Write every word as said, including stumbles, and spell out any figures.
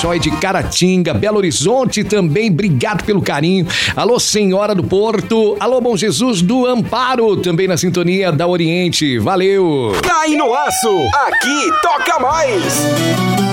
Joy de Caratinga, Belo Horizonte também, obrigado pelo carinho. Alô, Senhora do Porto. Alô, Bom Jesus do Amparo, também na sintonia da Oriente. Valeu! Cai no Aço, aqui toca mais!